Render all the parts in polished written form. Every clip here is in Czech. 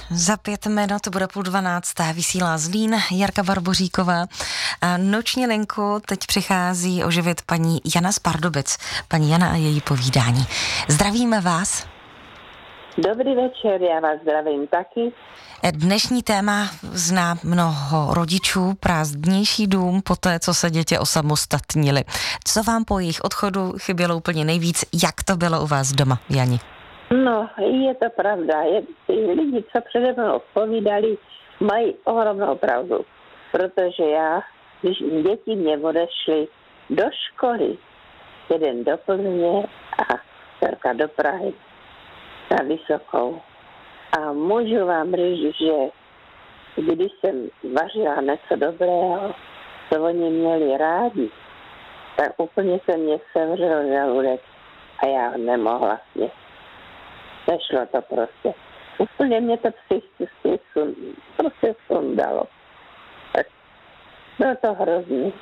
Za 5 minut bude 11:30, vysílá Zlín, Jarka Barboříková. A noční linku teď přichází oživit paní Jana z Pardubic. Paní Jana a její povídání. Zdravíme vás. Dobrý večer, já vás zdravím taky. Dnešní téma zná mnoho rodičů, prázdnější dům po té, co se děti osamostatnili. Co vám po jejich odchodu chybělo úplně nejvíc? Jak to bylo u vás doma, Jani? No, je to pravda. Ty lidi, co přede mnou odpovídali, mají ohromnou pravdu. Protože já, když děti mě odešly do školy, jeden do Plzně a dcerka do Prahy na Vysokou. A můžu vám říct, že když jsem vařila něco dobrého, co oni měli rádi, tak úplně se mě sevřel žaludek a já nemohla snět. Nešlo to prostě. Úplně mě to prostě sundalo. Tak bylo to hrozný.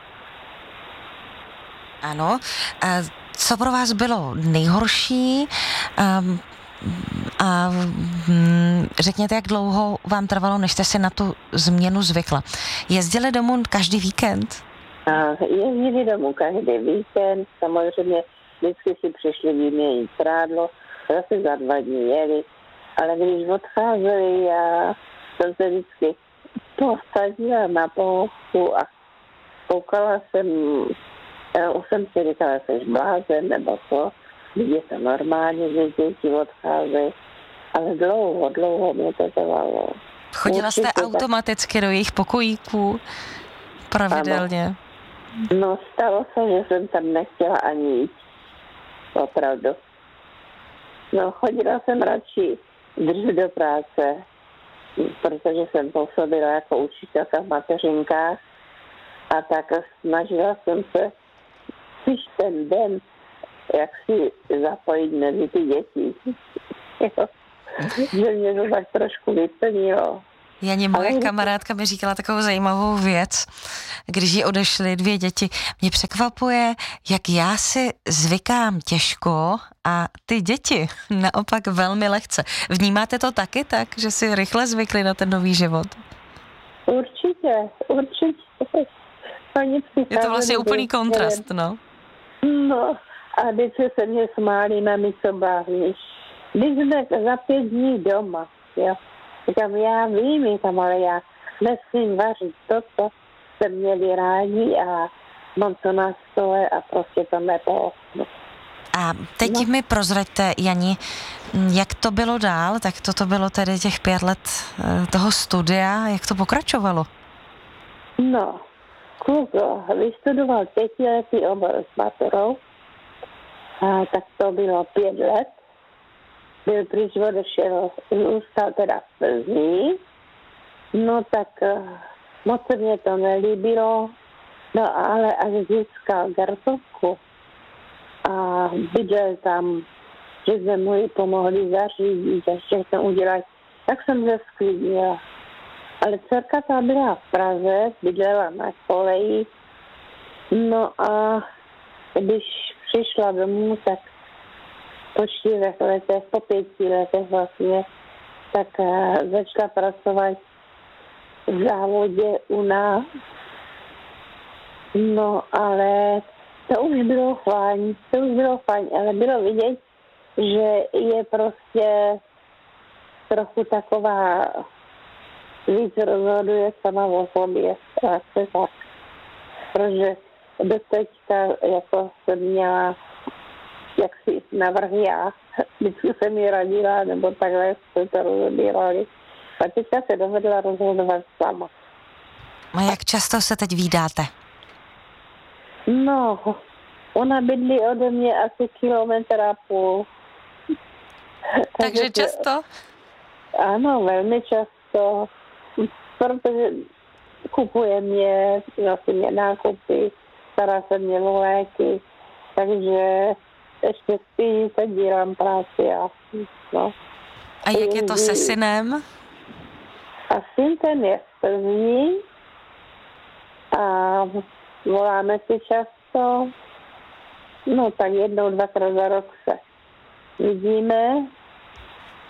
Ano. A co pro vás bylo nejhorší? A řekněte, jak dlouho vám trvalo, než jste si na tu změnu zvykla. Jezdili domů každý víkend? Jezdili domů každý víkend, samozřejmě vždycky si přišli vyměnit prádlo, zase za 2 dny jeli, ale když odcházeli, já jsem se vždycky posadila na pohodu a koukala jsem, už jsem si říkala, že jsi blázen nebo co, je to normálně, že děti odcházejí, ale dlouho mě to trvalo. Chodila jste automaticky do jejich pokojíků pravidelně? Ano. No, stalo se, že jsem tam nechtěla ani jít. Opravdu. No, chodila jsem radši dřív do práce, protože jsem působila jako učitelka v mateřinkách a tak snažila jsem se když ten den, jak si zapojit mezi ty děti. Že mě to tak trošku vyplnilo. Janě, moje kamarádka mi říkala takovou zajímavou věc, když jí odešly 2 děti. Mě překvapuje, jak já si zvykám těžko a ty děti naopak velmi lehce. Vnímáte to taky tak, že si rychle zvykli na ten nový život? Určitě. Je to vlastně úplný kontrast, no. No, a vždycky se mě smáli, mami, co bavníš. Když jsme za 5 dní doma, jo. Říkám, já vím, ale já nesmím vařit to, co se měli rádi a mám to na stole a prostě to nepohnu. A teď mi prozraďte, Jani, jak to bylo dál, tak to bylo tedy těch 5 let toho studia, jak to pokračovalo? No, kluk vystudoval 5letý obor s maturou, tak to bylo 5 let. Byl pryč, odešel, zůstal teda v Plzni, no tak moc se mě to nelíbilo, no ale až získal garsovku a bydlel tam, že jsme mu ji pomohli zařídit a všechno udělat, tak jsem se sklidnila. Ale dcerka ta byla v Praze, bydlela na koleji, no a když přišla domů, tak po 4 letech, po 5 letech vlastně, tak začala pracovat v závodě u nás. No, ale to už bylo fajn, ale bylo vidět, že je prostě trochu taková, víc rozhoduje sama o sobě, tak. Protože do teďka jako jsem měla jak si navrhl já. Vždycky jsem ji radila, nebo takhle se to rozhodírali. A teďka se dovedla rozhodovat sama. A jak často se teď vídáte? No, ona bydlí ode mě asi 1,5 kilometru. Takže často? Ano, velmi často. Protože kupuje mě, nosí mě nákupy, stará se mě o léky, takže ještě spíš teď dělám práci a no. A jak je to se synem? A syn ten je v Plzni a voláme si často, no tak 1-2krát za rok se vidíme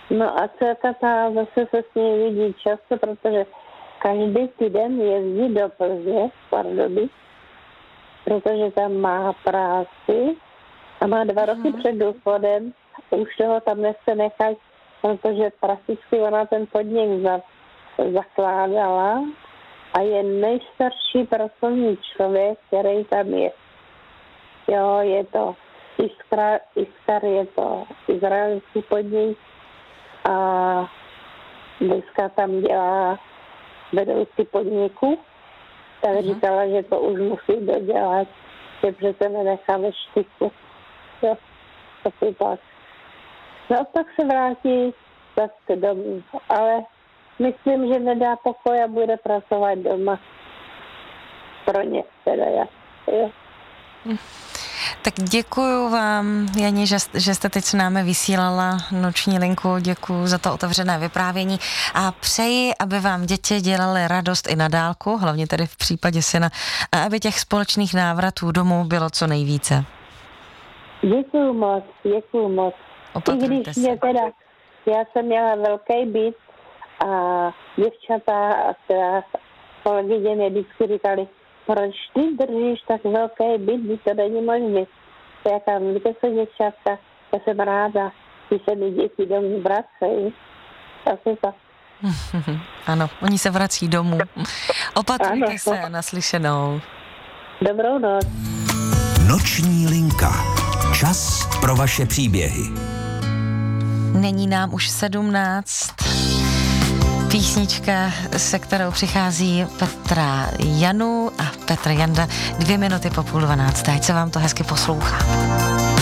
No a dcerka ta zase se s ní vidí často, protože každý týden jezdí do Plzně, Pardubic, protože tam má práci a má 2 roky před důchodem. Už toho tam nechce nechat, protože prakticky ona ten podnik zakládala a je nejstarší pracovní člověk, který tam je. Jo, je to Iskar, je to izraelský podnik a dneska tam dělá vedoucí podniku, tak říkala, že to už musí dodělat, že přece nenechá ve štychu. Jo, taky tak. No tak se vrátí zase domů, ale myslím, že nedá pokoj a bude pracovat doma. Pro ně teda já. Jo. Tak děkuju vám, Janě, že jste teď s námi vysílala noční linku, děkuju za to otevřené vyprávění a přeji, aby vám děti dělaly radost i na dálku, hlavně tedy v případě syna, a aby těch společných návratů domů bylo co nejvíce. Děkuju moc. Opatrujte se. Já jsem měla velký byt a děvčata a teda kolegyně mě vždycky říkali, proč ty držíš tak velký byt, když to není možné. Jaká víte se děvčatka, já jsem ráda, když se mi děti domů vracejí. Asi to. Ano, oni se vrací domů. Opatrujte se a naslyšenou. Dobrou noc. Noční linka. Čas pro vaše příběhy. Není nám už 17. Písnička, se kterou přichází Petra Janu a Petr Janda 2 minuty po 11:30. Ať se vám to hezky poslouchá.